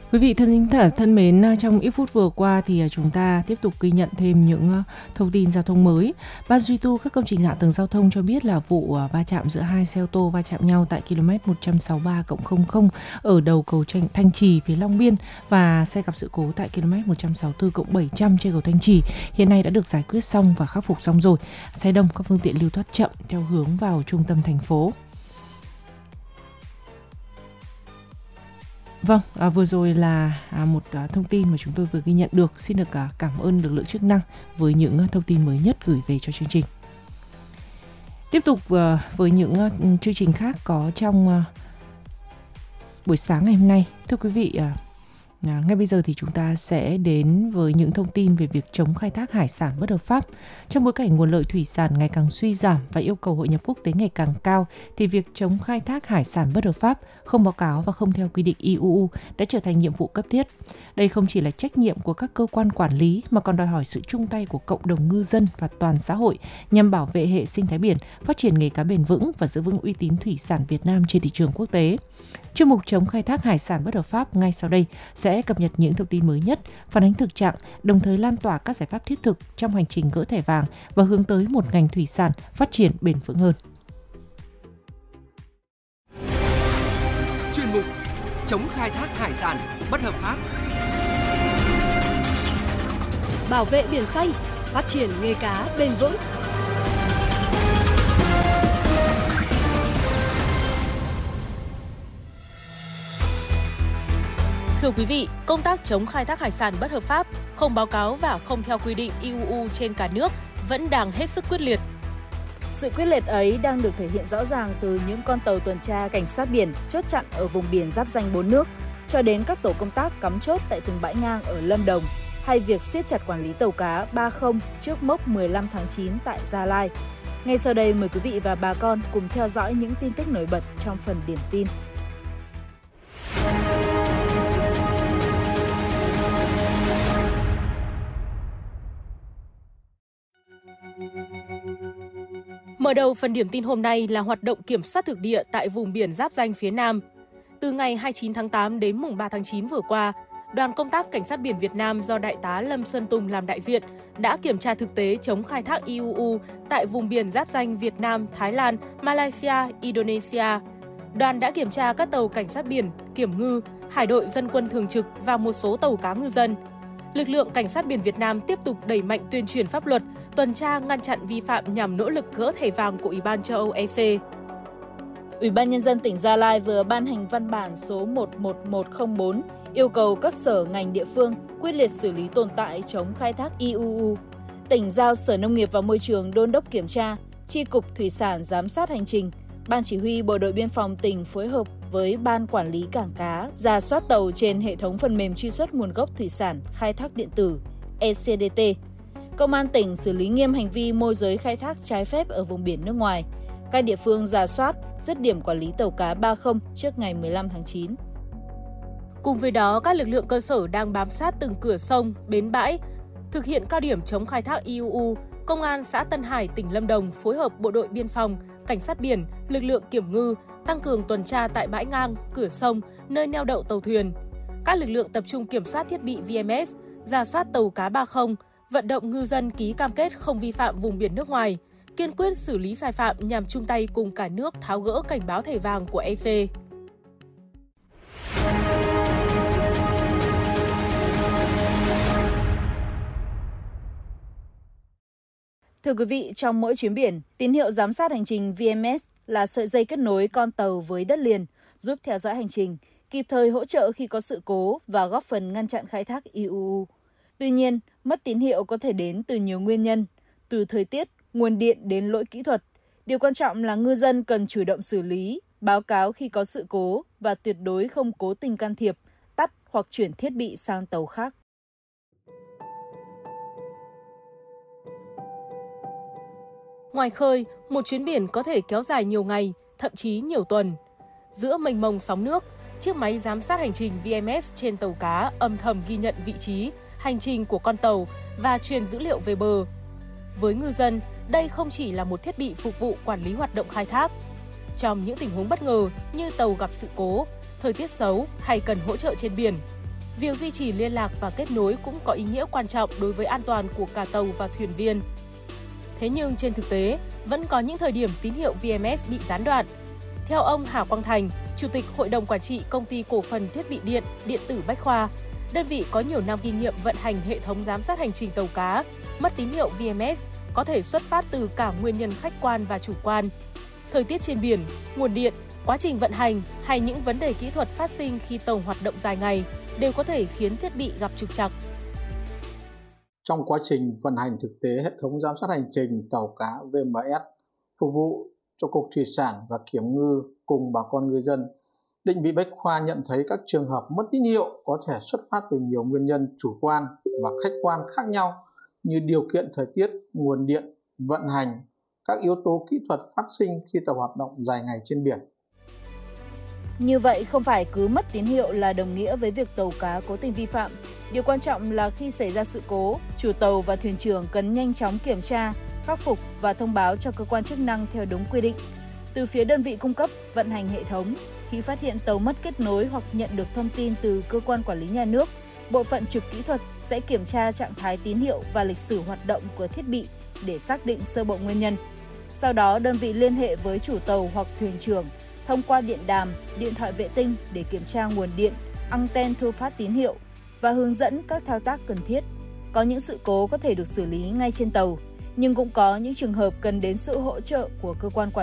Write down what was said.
Quý vị thân mến, trong ít phút vừa qua thì chúng ta tiếp tục ghi nhận thêm những thông tin giao thông mới. Ban duy tu các công trình hạ tầng giao thông cho biết là vụ va chạm giữa hai xe ô tô va chạm nhau tại km 163+00 ở đầu cầu Thanh Trì phía Long Biên và xe gặp sự cố tại km 164+700 trên cầu Thanh Trì hiện nay đã được giải quyết xong và khắc phục xong rồi. Xe đông, các phương tiện lưu thoát chậm theo hướng vào trung tâm thành phố. Vâng, vừa rồi là một thông tin mà chúng tôi vừa ghi nhận được. Xin được cảm ơn lực lượng chức năng với những thông tin mới nhất gửi về cho chương trình. Tiếp tục với những chương trình khác có trong buổi sáng ngày hôm nay. Thưa quý vị, ngay bây giờ thì chúng ta sẽ đến với những thông tin về việc chống khai thác hải sản bất hợp pháp. Trong bối cảnh nguồn lợi thủy sản ngày càng suy giảm và yêu cầu hội nhập quốc tế ngày càng cao, thì việc chống khai thác hải sản bất hợp pháp, không báo cáo và không theo quy định IUU đã trở thành nhiệm vụ cấp thiết. Đây không chỉ là trách nhiệm của các cơ quan quản lý mà còn đòi hỏi sự chung tay của cộng đồng ngư dân và toàn xã hội nhằm bảo vệ hệ sinh thái biển, phát triển nghề cá bền vững và giữ vững uy tín thủy sản Việt Nam trên thị trường quốc tế. Chuyên mục chống khai thác hải sản bất hợp pháp ngay sau đây sẽ cập nhật những thông tin mới nhất, phản ánh thực trạng, đồng thời lan tỏa các giải pháp thiết thực trong hành trình gỡ thẻ vàng và hướng tới một ngành thủy sản phát triển bền vững hơn. Chuyên mục chống khai thác hải sản bất hợp pháp, bảo vệ biển xanh, phát triển nghề cá bền vững. Thưa quý vị, công tác chống khai thác hải sản bất hợp pháp, không báo cáo và không theo quy định IUU trên cả nước vẫn đang hết sức quyết liệt. Sự quyết liệt ấy đang được thể hiện rõ ràng từ những con tàu tuần tra cảnh sát biển chốt chặn ở vùng biển giáp ranh 4 nước, cho đến các tổ công tác cắm chốt tại từng bãi ngang ở Lâm Đồng, hay việc siết chặt quản lý tàu cá 30 trước mốc 15 tháng 9 tại Gia Lai. Ngay sau đây mời quý vị và bà con cùng theo dõi những tin tức nổi bật trong phần điểm tin. Mở đầu phần điểm tin hôm nay là hoạt động kiểm soát thực địa tại vùng biển giáp ranh phía Nam. Từ ngày 29 tháng 8 đến mùng 3 tháng 9 vừa qua, đoàn công tác Cảnh sát biển Việt Nam do Đại tá Lâm Sơn Tùng làm đại diện đã kiểm tra thực tế chống khai thác IUU tại vùng biển giáp ranh Việt Nam, Thái Lan, Malaysia, Indonesia. Đoàn đã kiểm tra các tàu cảnh sát biển, kiểm ngư, hải đội dân quân thường trực và một số tàu cá ngư dân. Lực lượng Cảnh sát biển Việt Nam tiếp tục đẩy mạnh tuyên truyền pháp luật, tuần tra ngăn chặn vi phạm nhằm nỗ lực gỡ thẻ vàng của Ủy ban châu Âu EC. Ủy ban Nhân dân tỉnh Gia Lai vừa ban hành văn bản số 11104 yêu cầu các sở ngành địa phương quyết liệt xử lý tồn tại chống khai thác IUU. Tỉnh giao Sở Nông nghiệp và Môi trường đôn đốc kiểm tra, Chi cục Thủy sản giám sát hành trình, Ban Chỉ huy Bộ đội Biên phòng tỉnh phối hợp với Ban Quản lý Cảng cá rà soát tàu trên hệ thống phần mềm truy xuất nguồn gốc thủy sản khai thác điện tử ECDT. Công an tỉnh xử lý nghiêm hành vi môi giới khai thác trái phép ở vùng biển nước ngoài. Các địa phương rà soát, dứt điểm quản lý tàu cá 30 trước ngày 15 tháng 9. Cùng với đó, các lực lượng cơ sở đang bám sát từng cửa sông, bến bãi, thực hiện cao điểm chống khai thác IUU. Công an xã Tân Hải, tỉnh Lâm Đồng phối hợp Bộ đội Biên phòng, Cảnh sát biển, lực lượng kiểm ngư tăng cường tuần tra tại bãi ngang, cửa sông, nơi neo đậu tàu thuyền. Các lực lượng tập trung kiểm soát thiết bị VMS, rà soát tàu cá 30, vận động ngư dân ký cam kết không vi phạm vùng biển nước ngoài, kiên quyết xử lý sai phạm nhằm chung tay cùng cả nước tháo gỡ cảnh báo thẻ vàng của EC. Thưa quý vị, trong mỗi chuyến biển, tín hiệu giám sát hành trình VMS là sợi dây kết nối con tàu với đất liền, giúp theo dõi hành trình, kịp thời hỗ trợ khi có sự cố và góp phần ngăn chặn khai thác IUU. Tuy nhiên, mất tín hiệu có thể đến từ nhiều nguyên nhân, từ thời tiết, nguồn điện đến lỗi kỹ thuật. Điều quan trọng là ngư dân cần chủ động xử lý, báo cáo khi có sự cố và tuyệt đối không cố tình can thiệp, tắt hoặc chuyển thiết bị sang tàu khác. Ngoài khơi, một chuyến biển có thể kéo dài nhiều ngày, thậm chí nhiều tuần. Giữa mênh mông sóng nước, chiếc máy giám sát hành trình VMS trên tàu cá âm thầm ghi nhận vị trí, hành trình của con tàu và truyền dữ liệu về bờ. Với ngư dân, đây không chỉ là một thiết bị phục vụ quản lý hoạt động khai thác. Trong những tình huống bất ngờ như tàu gặp sự cố, thời tiết xấu hay cần hỗ trợ trên biển, Việc duy trì liên lạc và kết nối cũng có ý nghĩa quan trọng đối với an toàn của cả tàu và thuyền viên. Thế nhưng trên thực tế, vẫn có những thời điểm tín hiệu VMS bị gián đoạn. Theo ông Hà Quang Thành, Chủ tịch Hội đồng Quản trị Công ty Cổ phần Thiết bị Điện, Điện tử Bách Khoa, đơn vị có nhiều năm kinh nghiệm vận hành hệ thống giám sát hành trình tàu cá, mất tín hiệu VMS có thể xuất phát từ cả nguyên nhân khách quan và chủ quan. Thời tiết trên biển, nguồn điện, quá trình vận hành hay những vấn đề kỹ thuật phát sinh khi tàu hoạt động dài ngày đều có thể khiến thiết bị gặp trục trặc. Trong quá trình vận hành thực tế hệ thống giám sát hành trình tàu cá VMS phục vụ cho Cục Thủy sản và Kiểm ngư cùng bà con ngư dân, Định vị Bách Khoa nhận thấy các trường hợp mất tín hiệu có thể xuất phát từ nhiều nguyên nhân chủ quan và khách quan khác nhau như điều kiện thời tiết, nguồn điện, vận hành, các yếu tố kỹ thuật phát sinh khi tàu hoạt động dài ngày trên biển. Như vậy, không phải cứ mất tín hiệu là đồng nghĩa với việc tàu cá cố tình vi phạm. Điều quan trọng là khi xảy ra sự cố, chủ tàu và thuyền trưởng cần nhanh chóng kiểm tra, khắc phục và thông báo cho cơ quan chức năng theo đúng quy định. Từ phía đơn vị cung cấp, vận hành hệ thống, khi phát hiện tàu mất kết nối hoặc nhận được thông tin từ cơ quan quản lý nhà nước, bộ phận trực kỹ thuật sẽ kiểm tra trạng thái tín hiệu và lịch sử hoạt động của thiết bị để xác định sơ bộ nguyên nhân. Sau đó, đơn vị liên hệ với chủ tàu hoặc thuyền trưởng thông qua điện đàm, điện thoại vệ tinh để kiểm tra nguồn điện, anten thu phát tín hiệu và hướng dẫn các thao tác cần thiết. Có những sự cố có thể được xử lý ngay trên tàu, nhưng cũng có những trường hợp cần đến sự hỗ trợ của cơ quan quản lý